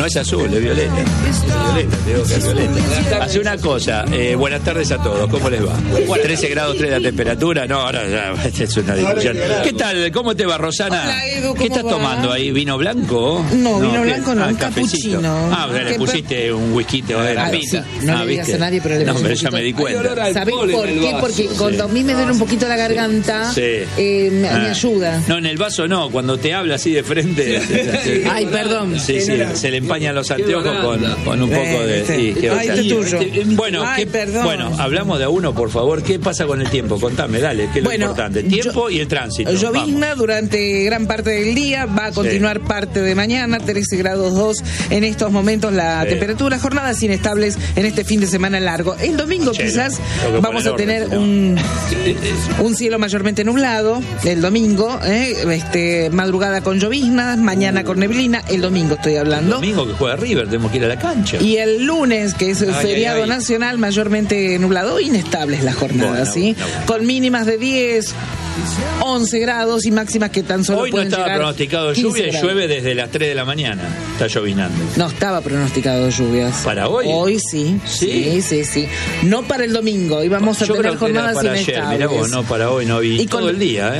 No es azul, es violeta. Es violeta, te digo que es violeta. Hace una cosa, buenas tardes a todos, ¿cómo les va? 13 grados 3 la temperatura, no, ahora ya, es una discusión. ¿Qué tal? ¿Cómo te va, Rosana? Hola, Edu, ¿qué estás va? tomando ahí? ¿Vino blanco? No, vino blanco no, un cafecito. cappuccino. Ah, le pusiste un whisky de la pita. Sí, no le digas a nadie, pero le no, puse pero un ya me di cuenta. ¿Sabés por qué? Porque cuando a mí me duele un poquito la garganta, me ayuda. No, en el vaso no, cuando te habla así de frente. Ay, perdón. Sí, se le empañan los anteojos con un poco de... Sí, ay, es tuyo. Bueno, bueno, hablamos de a uno, por favor. ¿Qué pasa con el tiempo? Contame, dale, ¿qué es lo importante? Tiempo y el tránsito. Llovizna durante gran parte del día, va a continuar parte de mañana, 13 grados 2 en estos momentos la temperatura, jornadas inestables en este fin de semana largo. El domingo quizás vamos a tener un cielo mayormente nublado, el domingo, madrugada con lloviznas, mañana con neblina, el domingo estoy hablando. El domingo que juega River, tenemos que ir a la cancha. Y el lunes, que es el feriado nacional, mayormente nublado, inestables las jornadas, ¿sí? Con mínimas de 10, 11 grados y máximas que tan solo hoy pueden no estaba llegar pronosticado lluvia y llueve desde las 3 de la mañana. Está llovinando. No estaba pronosticado lluvias. ¿Para hoy? Hoy sí. Sí. No para el domingo. Hoy vamos a tener jornadas para inestables. Ayer, mirá vos, no para hoy, no vi. Y todo el día,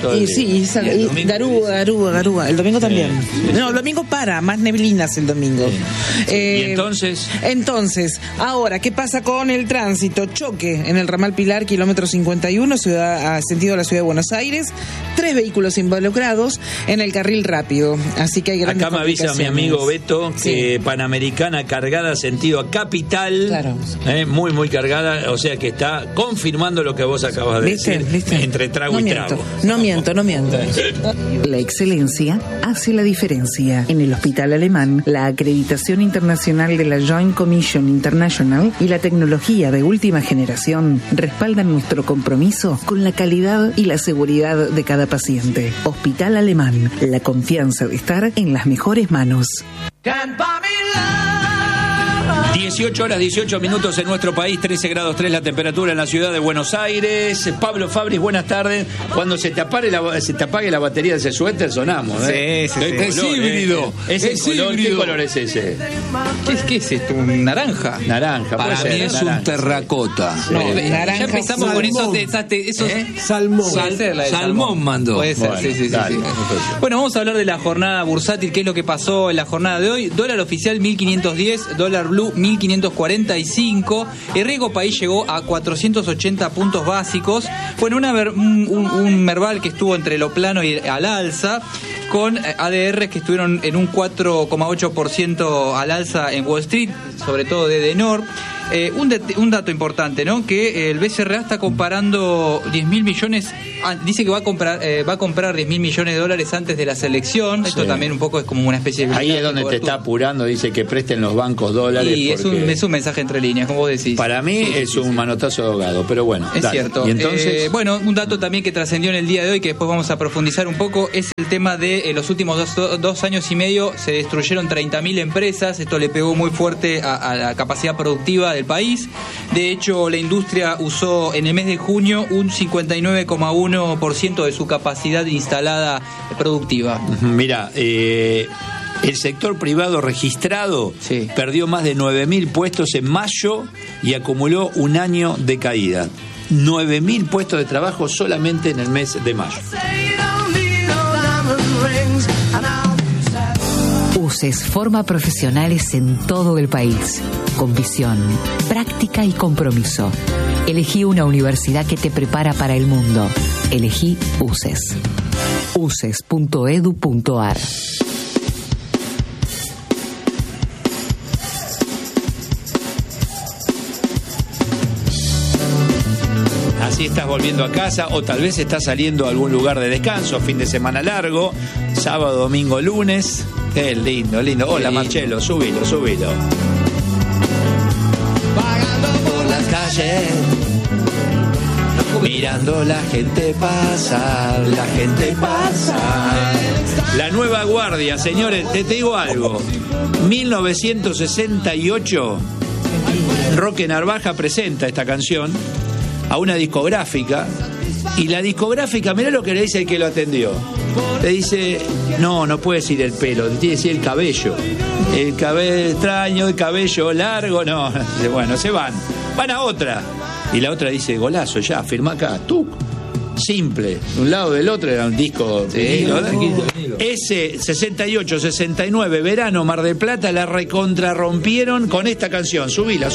Y Garúa. El domingo también. No, el domingo más neblinas el domingo. ¿Y entonces? Entonces, ahora, ¿qué pasa con el tránsito? Choque en el ramal Pilar, kilómetro 51, sentido a la ciudad de Buenos Aires. 3 vehículos involucrados en el carril rápido. Así que hay grandes acá me avisa mi amigo Beto que Panamericana cargada sentido a Capital. Claro. Muy, muy cargada. O sea que está confirmando lo que vos acabas de decir. Entre trago y trago. No miento. La excelencia hace la diferencia. En el Hospital Alemán, la acreditación internacional de la Joint Commission International y la tecnología de última generación respaldan nuestro compromiso con la calidad y la seguridad de cada paciente. Hospital Alemán, la confianza de estar en las mejores manos. 18 horas 18 minutos en nuestro país, 13 grados 3 la temperatura en la ciudad de Buenos Aires. Pablo Fabris, buenas tardes. Cuando se te apague la batería de ese suéter sonamos, ¿eh? Sí. Es híbrido. ¿Qué color es ese? ¿Qué es esto? ¿Un naranja? Naranja. Para mí es un terracota. No, naranja. Ya empezamos con esos Salmón. Salmón mandó. Puede ser, sí. Bueno, vamos a hablar de la jornada bursátil, qué es lo que pasó en la jornada de hoy. Dólar oficial 1.510, dólar blue 1.545. El riesgo país llegó a 480 puntos básicos. Bueno, un Merval que estuvo entre lo plano y al alza, con ADR que estuvieron en un 4,8% al alza en Wall Street, sobre todo de Edenor. Un dato importante, ¿no? Que el BCRA está comparando 10.000 millones, dice que va a comprar 10.000 millones de dólares antes de la selección. Esto también un poco es como una especie de... Ahí es donde te está apurando, dice que presten los bancos dólares. Y es un mensaje entre líneas, como vos decís. Para mí es un manotazo de ahogado, pero bueno. Es cierto. Y entonces... un dato también que trascendió en el día de hoy, que después vamos a profundizar un poco, es el tema de los últimos dos años y medio se destruyeron 30.000 empresas. Esto le pegó muy fuerte a la capacidad productiva del país. De hecho, la industria usó en el mes de junio un 59,1% de su capacidad instalada productiva. Mira, el sector privado registrado perdió más de 9.000 puestos en mayo y acumuló un año de caída. 9.000 puestos de trabajo solamente en el mes de mayo. UCES forma profesionales en todo el país, con visión, práctica y compromiso. Elegí una universidad que te prepara para el mundo. Elegí UCES. uces.edu.ar. Así estás volviendo a casa o tal vez estás saliendo a algún lugar de descanso, fin de semana largo, sábado, domingo, lunes. Qué lindo. Hola, Marcelo, subilo. Vagando por las calles, mirando la gente pasar. La nueva guardia, señores, te digo algo. 1968, Roque Narvaja presenta esta canción a una discográfica y la discográfica, mirá lo que le dice el que lo atendió. le dice, no puede decir el pelo, tiene que decir el cabello. El cabello extraño, el cabello largo, no. Bueno, se van a otra. Y la otra dice, golazo, ya, firma acá, tú. Simple, de un lado del otro era un disco. Ese 68, 69, verano, Mar del Plata, la recontrarrompieron con esta canción. Subila.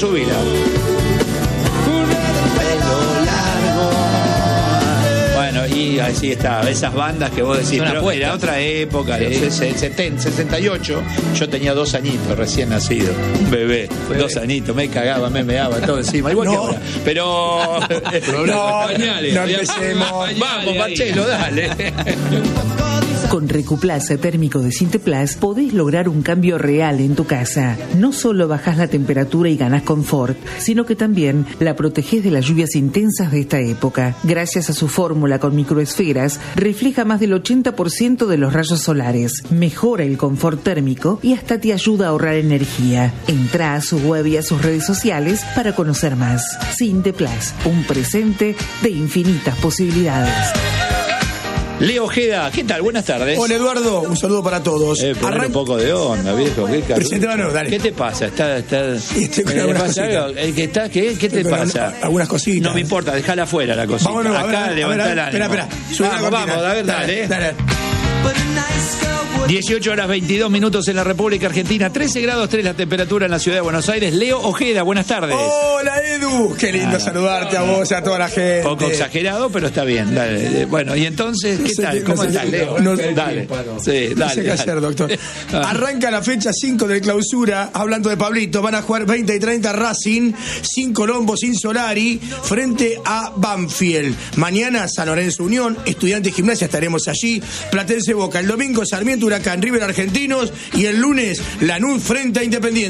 Y así está, esas bandas que vos decís, pero era otra época, los 68, yo tenía 2 añitos recién nacido, un bebé, 2 añitos, me cagaba, me meaba todo encima, igual que ahora, pero no empecemos, vamos Marcelo, dale. Con Recuplaz térmico de Sinteplas podés lograr un cambio real en tu casa. No solo bajás la temperatura y ganás confort, sino que también la protegés de las lluvias intensas de esta época. Gracias a su fórmula con microesferas, refleja más del 80% de los rayos solares, mejora el confort térmico y hasta te ayuda a ahorrar energía. Entrá a su web y a sus redes sociales para conocer más. Sinteplas, un presente de infinitas posibilidades. Leo Ojeda, ¿qué tal? Buenas tardes. Hola Eduardo, un saludo para todos. Poner un poco de onda, viejo. Presidente Manu, dale. ¿Qué te pasa? Estoy con algunas cositas. ¿Qué te pasa? Algunas cositas. No me importa, dejala afuera la cosita. Vámonos, acá levantá el ánimo. Espera. Vamos, a ver, dale. 18 horas 22 minutos en la República Argentina, 13 grados 3 la temperatura en la ciudad de Buenos Aires. Leo Ojeda, buenas tardes. Hola Edu, qué lindo saludarte a vos y a toda la gente. Poco exagerado, pero está bien. Dale. Bueno, y entonces, ¿qué tal? ¿Cómo estás, Leo? Dale. Sí, dale. No sé qué hacer, doctor. Arranca la fecha 5 de clausura, hablando de Pablito, van a jugar 20 y 30 Racing, sin Colombo, sin Solari, frente a Banfield. Mañana San Lorenzo Unión, Estudiantes Gimnasia, estaremos allí. Platense Boca, el domingo Sarmiento Huracán, River Argentinos y el lunes Lanús frente a Independiente.